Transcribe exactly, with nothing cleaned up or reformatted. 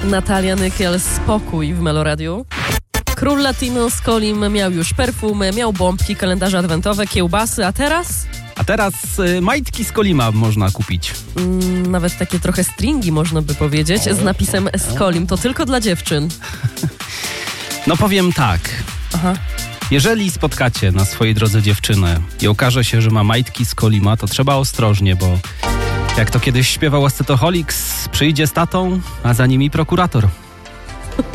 Natalia Nykiel, Spokój w Meloradiu. Król Latino z Kolim miał już perfumy, miał bombki, kalendarze adwentowe, kiełbasy, a teraz? A teraz y, majtki z Kolima można kupić. Mm, nawet takie trochę stringi można by powiedzieć, z napisem z Kolim. To tylko dla dziewczyn. No powiem tak. Aha. Jeżeli spotkacie na swojej drodze dziewczynę i okaże się, że ma majtki z Kolima, to trzeba ostrożnie, bo jak to kiedyś śpiewał Ascetoholics, przyjdzie z tatą, a za nimi prokurator.